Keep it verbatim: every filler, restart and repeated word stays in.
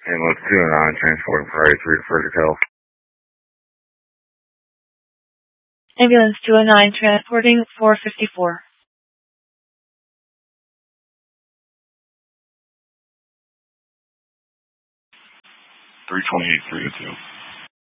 Ambulance two oh nine, transporting priority three to Frederick Health. Ambulance two oh nine, transporting four fifty-four. three twenty-eight, three oh two.